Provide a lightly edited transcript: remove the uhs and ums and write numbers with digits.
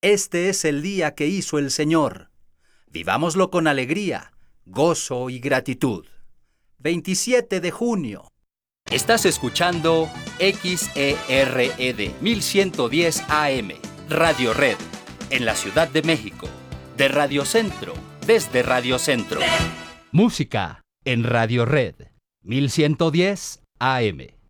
Este es el día que hizo el Señor. Vivámoslo con alegría, gozo y gratitud. 27 de junio. Estás escuchando XERED 1110 AM, Radio Red, en la Ciudad de México. De Radio Centro, desde Radio Centro. Música en Radio Red 1110 AM.